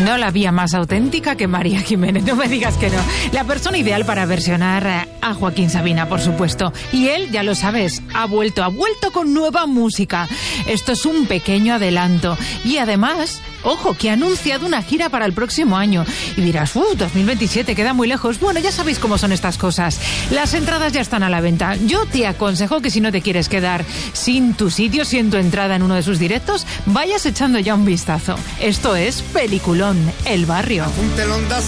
No la vía más auténtica que María Jiménez, no me digas que no. La persona ideal para versionar a Joaquín Sabina, por supuesto. Y él, ya lo sabes, ha vuelto con nueva música. Esto es un pequeño adelanto. Y además, ojo, que ha anunciado una gira para el próximo año. Y dirás, 2027 queda muy lejos. Bueno, ya sabéis cómo son estas cosas. Las entradas ya están a la venta. Yo te aconsejo que si no te quieres quedar sin tu sitio, sin tu entrada en uno de sus directos, vayas echando ya un vistazo. Esto es Peliculón, El Barrio.